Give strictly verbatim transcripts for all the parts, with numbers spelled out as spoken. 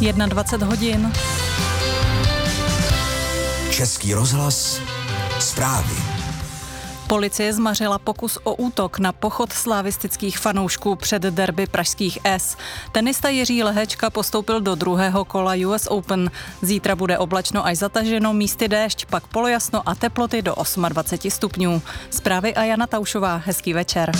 dvacet jedna hodin. Český rozhlas, zprávy. Policie zmařila pokus o útok na pochod slavistických fanoušků před derby pražských S. Tenista Jiří Lehečka postoupil do druhého kola U S Open. Zítra bude oblačno až zataženo, místy déšť, pak polojasno a teploty do dvacet osm stupňů. Zprávy a Jana Taušová. Hezký večer.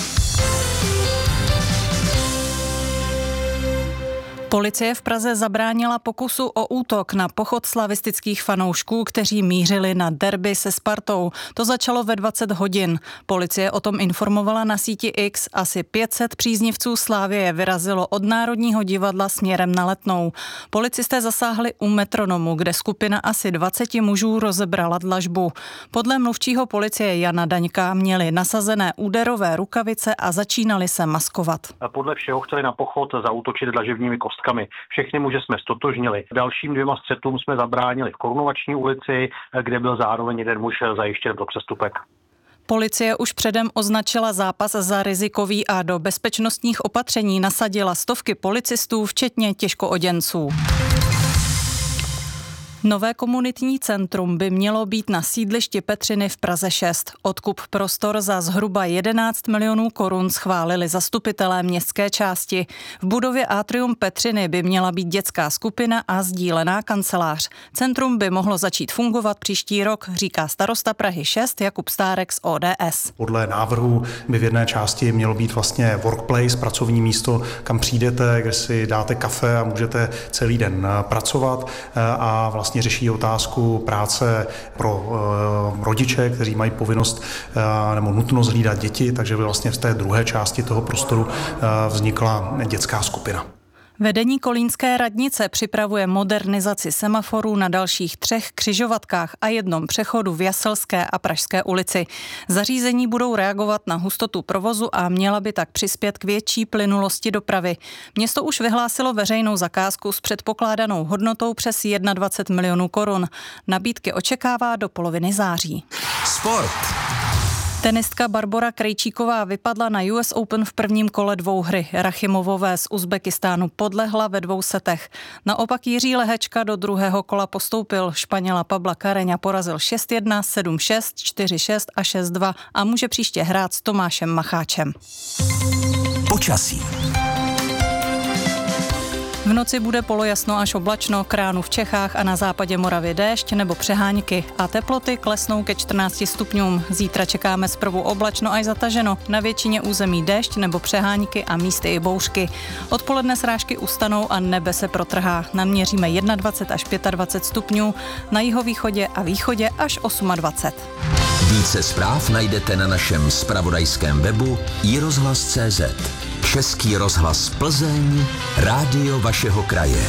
Policie v Praze zabránila pokusu o útok na pochod slavistických fanoušků, kteří mířili na derby se Spartou. To začalo ve dvacet hodin. Policie o tom informovala na síti X. Asi pět set příznivců Slavie vyrazilo od Národního divadla směrem na Letnou. Policisté zasáhli u Metronomu, kde skupina asi dvacet mužů rozebrala dlažbu. Podle mluvčího policie Jana Daňka měli nasazené úderové rukavice a začínali se maskovat. Podle všeho chtěli na pochod zaútočit dlažebními kostkami. Všechny muže jsme stotožnili. Dalším dvěma střetům jsme zabránili v Korunovační ulici, kde byl zároveň jeden muž zajištěn pro přestupek. Policie už předem označila zápas za rizikový a do bezpečnostních opatření nasadila stovky policistů, včetně těžkooděnců. Nové komunitní centrum by mělo být na sídlišti Petřiny v Praze šest. Odkup prostor za zhruba jedenáct milionů korun schválili zastupitelé městské části. V budově Atrium Petřiny by měla být dětská skupina a sdílená kancelář. Centrum by mohlo začít fungovat příští rok, říká starosta Prahy šest Jakub Stárek z O D S. Podle návrhu by v jedné části mělo být vlastně workplace, pracovní místo, kam přijdete, kde si dáte kafe a můžete celý den pracovat a vlastně řeší otázku práce pro uh, rodiče, kteří mají povinnost uh, nebo nutnost hlídat děti, takže by vlastně v té druhé části toho prostoru uh, vznikla dětská skupina. Vedení kolínské radnice připravuje modernizaci semaforů na dalších třech křižovatkách a jednom přechodu v Jaselské a Pražské ulici. Zařízení budou reagovat na hustotu provozu a měla by tak přispět k větší plynulosti dopravy. Město už vyhlásilo veřejnou zakázku s předpokládanou hodnotou přes dvacet jedna milionů korun. Nabídky očekává do poloviny září. Sport. Tenistka Barbora Krejčíková vypadla na U S Open v prvním kole dvouhry. Rachimovové z Uzbekistánu podlehla ve dvou setech. Naopak Jiří Lehečka do druhého kola postoupil. Španěla Pabla Carreña porazil šest jedna, sedm šest, čtyři šest a šest dva a může příště hrát s Tomášem Macháčem. Počasí. V noci bude polojasno až oblačno, k ránu v Čechách a na západě Moravy déšť nebo přeháňky a teploty klesnou ke čtrnácti stupňům. Zítra čekáme zprvu oblačno až zataženo, na většině území déšť nebo přeháňky a místy i bouřky. Odpoledne srážky ustanou a nebe se protrhá. Naměříme dvacet jedna až dvacet pět stupňů, na jihovýchodě a východě až dvacet osm. Více zpráv najdete na našem zpravodajském webu i rozhlas tečka cé zet. Český rozhlas Plzeň, rádio vašeho kraje.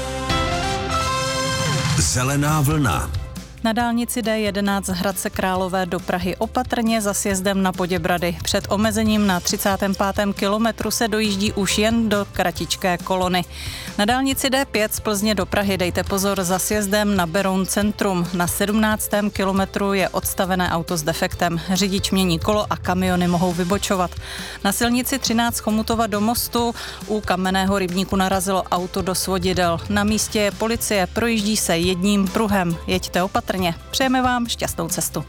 Zelená vlna. Na dálnici D jedenáct z Hradce Králové do Prahy opatrně za sjezdem na Poděbrady. Před omezením na třicátém pátém kilometru se dojíždí už jen do kratičké kolony. Na dálnici D pět z Plzně do Prahy dejte pozor za sjezdem na Beroun centrum. Na sedmnáctém kilometru je odstavené auto s defektem. Řidič mění kolo a kamiony mohou vybočovat. Na silnici třináct Chomutova do Mostu u Kamenného rybníku narazilo auto do svodidel. Na místě je policie, projíždí se jedním pruhem. Jeďte opatrně. Přejeme vám šťastnou cestu.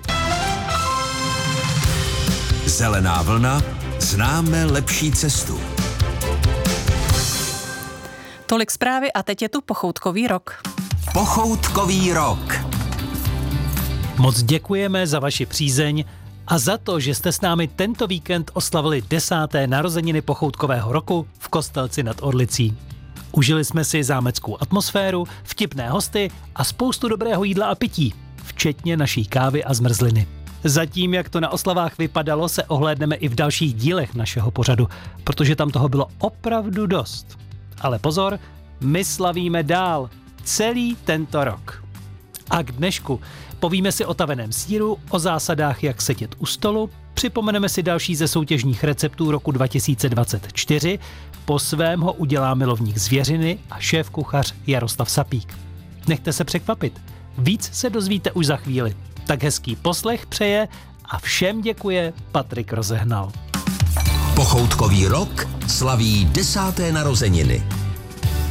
Zelená vlna, známe lepší cestu. Tolik zprávy a teď je tu pochoutkový rok. Pochoutkový rok. Moc děkujeme za vaši přízeň a za to, že jste s námi tento víkend oslavili desáté narozeniny pochoutkového roku v Kostelci nad Orlicí. Užili jsme si zámeckou atmosféru, vtipné hosty a spoustu dobrého jídla a pití, včetně naší kávy a zmrzliny. Zatím, jak to na oslavách vypadalo, se ohlédneme i v dalších dílech našeho pořadu, protože tam toho bylo opravdu dost. Ale pozor, my slavíme dál, celý tento rok. A k dnešku povíme si o taveném sýru, o zásadách, jak sedět u stolu, připomeneme si další ze soutěžních receptů roku dva tisíce dvacet čtyři, po svém ho udělá milovník zvěřiny a šéfkuchař Jaroslav Sapík. Nechte se překvapit, víc se dozvíte už za chvíli. Tak hezký poslech přeje a všem děkuje Patrik Rozehnal. Pochoutkový rok slaví desáté narozeniny.